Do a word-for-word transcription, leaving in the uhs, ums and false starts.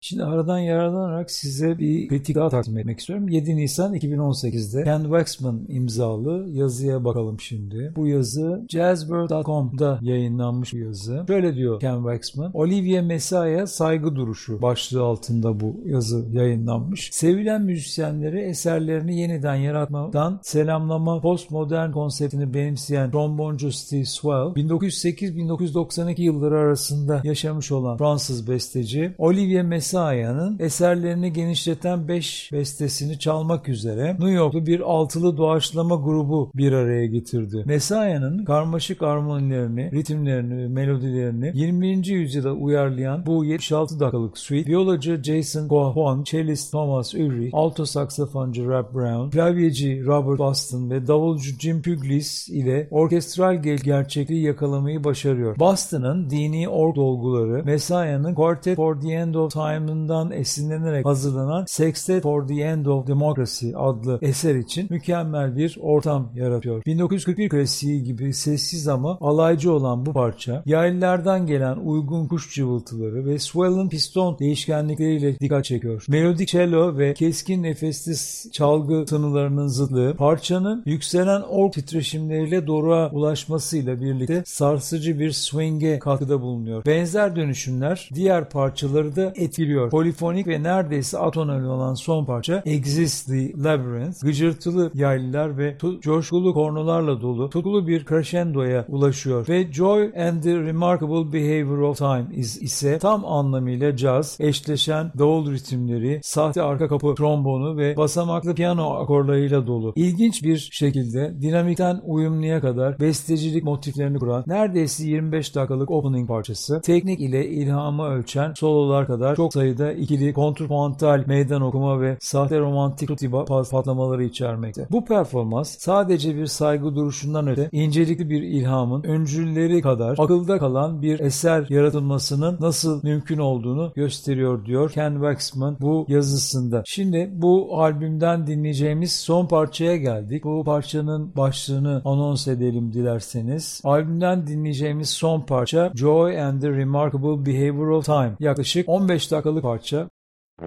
Şimdi aradan yararlanarak size bir kritik daha takdim etmek istiyorum. yedi Nisan iki bin on sekizde Ken Waxman imzalı yazıya bakalım şimdi. Bu yazı jazzworld nokta com'da yayınlanmış bir yazı. Şöyle diyor Ken Waxman: Olivier Messiaen'e saygı duruşu başlığı altında bu yazı yayınlanmış. Sevilen müzisyenleri eserlerini yeniden yaratmadan selamlama postmodern konseptini benimseyen tromboncu Steve Swell, bin dokuz yüz sekiz bin dokuz yüz doksan iki yılları arasında yaşamış olan Fransız besteci Olivier Messiaen'in eserlerini genişleten beş bestesini çalmak üzere New Yorklu bir altılı doğaçlama grubu bir araya getirdi. Messiaen'in karmaşık armonilerini, ritimlerini ve melodilerini yirminci yüzyıla uyarlayan bu yetmiş altı dakikalık suite, viyolacı Jason Cohon, cellist Thomas Ulrich, alto saksafoncu Rob Brown, klavyeci Robert Boston ve davulcu Jim Pugliese ile orkestral gerçekliği yakalamayı başarıyor. Boston'ın dini org dolguları, Messiaen'in Quartet for the End of Time'ından esinlenerek hazırlanan Sextet for the End of Democracy adlı eser için mükemmel bir ortam yaratıyor. bin dokuz yüz kırk bir klasiği gibi sessiz ama alaycı olan bu parça, yaylılardan gelen uygun kuş cıvıltıları ve Swell'ın piston değişkenlikleriyle dikkat çekiyor. Melodik cello ve keskin nefesli çalgı tınılarının zıtlığı, parçanın yükselen org titreşimleriyle doruğa ulaşmasıyla birlikte sarsıcı bir swing'e katkıda bulunuyor. Benzer dönüşümler diğer parçaları da etkiliyor. Polifonik ve neredeyse atonal olan son parça Exist the Labyrinth, gıcırtılı yaylılar ve coşkulu kornolarla dolu tutkulu bir crescendo'ya ulaşıyor ve Joy and the Remarkable Behavior of Time is ise tam anlamıyla caz, eşleşen davul ritimleri, sahte arka kapı trombonu ve basamaklı piyano akorlarıyla dolu. İlginç bir şekilde dinamikten uyumluya kadar bestecilik motiflerini kuran neredeyse yirmi beş dakikalık opening parçası, teknik ile ilhamı ölçen sololar kadar çok sayıda ikili kontrpuantal meydan okuma ve sahte romantik tutti patlamaları içermekte. Bu performans sadece bir saygı duruşundan öte incelikli bir ilhamın öncülleri kadar akılda kalan bir eser yaratılmasının nasıl mümkün olduğunu gösteriyor diyor Ken Waxman bu yazısında. Şimdi bu albümden dinleyeceğimiz son parçaya geldik. Bu parçanın başlığını anons edelim dilerseniz. Albümden dinleyeceğimiz son parça Joy and the Remarkable Behavior of Time. Yaklaşık on beş dakikalık parça.